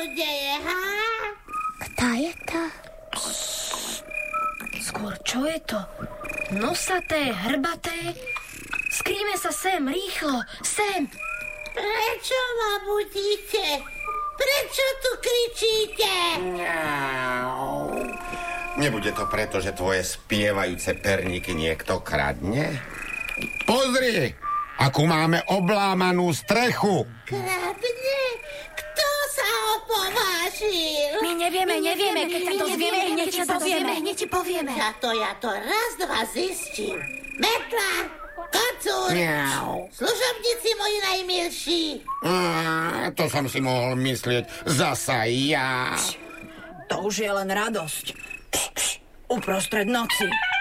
deje, ha? Kto je to? Skôr, čo je to? Nosaté, hrbaté? Skrýme sa sem, rýchlo, sem! Prečo ma budíte? Prečo tu kričíte? Nebude to preto, že tvoje spievajúce perníky niekto kradne? Pozri, akú máme oblámanú strechu. Kradne? Kto sa opovážil? My nevieme, keď sa to zvieme, hneď ti povieme. Ja to raz, dva zistím. Metla, kocúr, služobníci moji najmilší. To som si mohol myslieť zasa ja. To už je len radosť. Uprostred noci.